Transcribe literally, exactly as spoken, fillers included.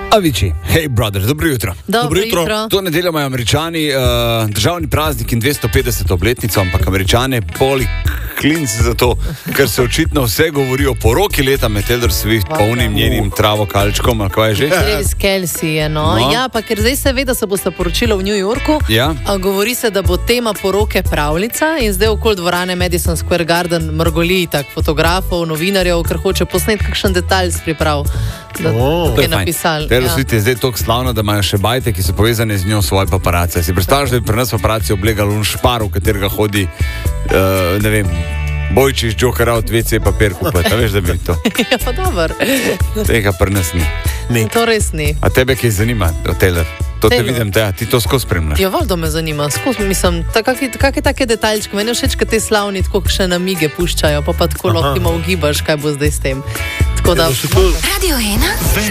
Avicii, hey brother, dobro jutro. Dobro jutro. To nedeljo imajo Američani uh, državni praznik in dvesto petdeseto obletnico, ampak Američane poli klinc za to, ker se očitno vse govori o poroki leta med Taylor Swift, pa unim njenim travokalčkom, ali kaj je že? Travis Kelce je, no. no. Ja, pa ker zdaj se ve, da se bosta poročila v New Yorku, ja. A govori se, da bo tema poroke pravljica in zdaj okoli dvorane Madison Square Garden mrgoli tak fotografov, novinarjev, ker hoče posneti kakšen detalj s priprav. Da, oh, je napisal. Taylor Swift je zdaj toliko slavna, da imajo še bajte, ki so povezane z njo svoje paparace. Si predstavljaš, da bi pri nas paparaci oblegali un špar, v katerega hodi, uh, ne vem, Bojčiš, Joker out, ve ce papir kupati. A veš, da bi to? Ja, pa dober. Tega pri nas ni. ni. To res ni. A tebe kaj zanima, Taylor? To te Taylor. vidim, te, ti to skozi spremljaš. Ja, valjda me zanima. Skozi, mislim, kakšne take detajlčke. Meni všeč, kad te slavni tako še namige puščajo, pa pa tako lahko ima ugibaš, kaj bo zdaj s tem. Tako da... Radio ena.